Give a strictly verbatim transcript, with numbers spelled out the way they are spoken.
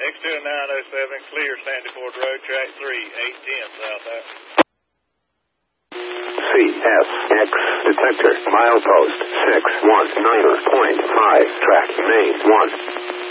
X two nine oh seven, clear Sandy Ford Road, track three, eight ten south out. C S X detector, milepost six one nine point five, track main one.